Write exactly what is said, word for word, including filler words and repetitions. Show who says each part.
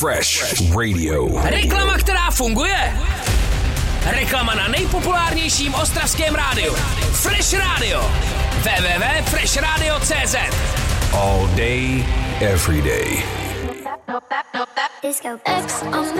Speaker 1: Fresh Radio.
Speaker 2: Reklama, která funguje. Reklama na nejpopulárnějším ostravském rádiu. Fresh Radio. w w w tečka fresh radio tečka c z.
Speaker 1: All day, every day.
Speaker 3: Disco X on